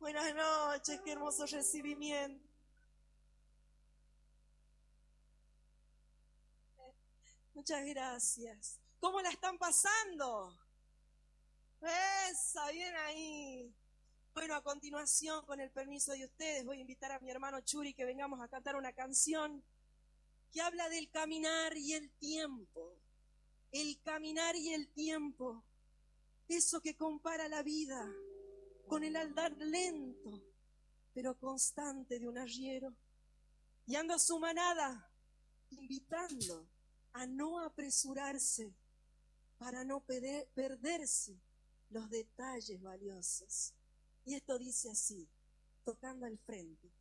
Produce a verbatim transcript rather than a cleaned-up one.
Buenas noches, qué hermoso recibimiento. Muchas gracias. ¿Cómo la están pasando? Esa, bien ahí. Bueno, a continuación, con el permiso de ustedes, voy a invitar a mi hermano Churi que vengamos a cantar una canción que habla del caminar y el tiempo. El caminar y el tiempo. Eso que compara la vida con el andar lento, pero constante de un arriero. Y anda a su manada, invitando a no apresurarse para no perderse los detalles valiosos. Y esto dice así, tocando al frente.